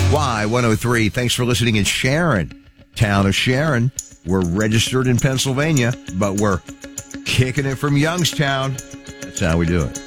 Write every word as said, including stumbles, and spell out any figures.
Y one oh three. Thanks for listening in Sharon, town of Sharon. We're registered in Pennsylvania, but we're kicking it from Youngstown. That's how we do it.